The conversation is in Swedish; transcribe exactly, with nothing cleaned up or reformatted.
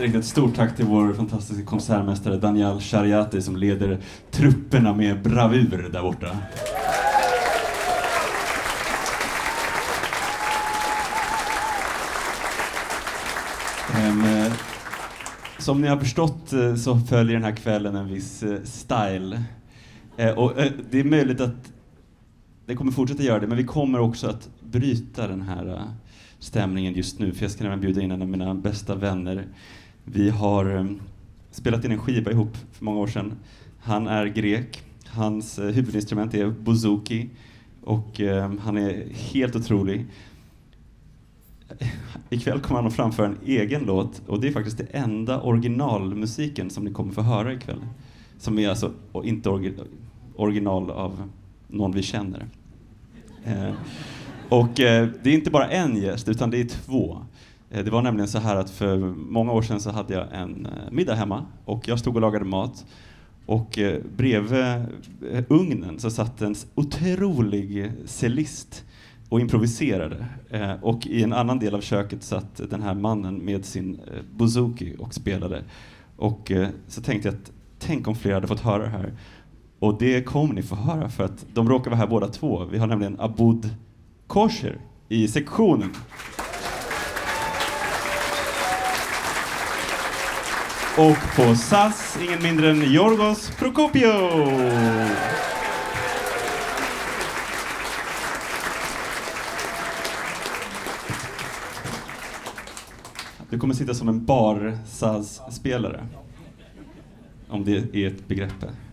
riktigt stort tack till vår fantastiska konsertmästare Daniel Shariati som leder trupperna med bravur där borta. Um, som ni har förstått uh, så följer den här kvällen en viss uh, style. Uh, och uh, det är möjligt att det kommer fortsätta göra det, men vi kommer också att bryta den här uh, stämningen just nu. För jag ska även bjuda in en av mina bästa vänner. Vi har um, spelat in en skiva ihop för många år sedan. Han är grek. Hans uh, huvudinstrument är bouzouki. Och um, han är helt otrolig. Ikväll kommer han att framföra en egen låt. Och det är faktiskt det enda originalmusiken som ni kommer få höra ikväll. Som är alltså inte orgi- original av någon vi känner. Eh, och eh, det är inte bara en gäst utan det är två. Eh, det var nämligen så här att för många år sedan så hade jag en eh, middag hemma. Och jag stod och lagade mat. Och eh, bredvid eh, ugnen så satt en otrolig cellist och improviserade. Eh, och i en annan del av köket satt den här mannen med sin eh, bouzouki och spelade. Och eh, så tänkte jag att tänk om fler hade fått höra det här. Och det kommer ni få höra för att de råkar vara här båda två. Vi har nämligen Abud Kosher i sektionen. Och på saz ingen mindre än Yorgos Prokopio. Du kommer sitta som en bar saz-spelare. Om det är ett begrepp.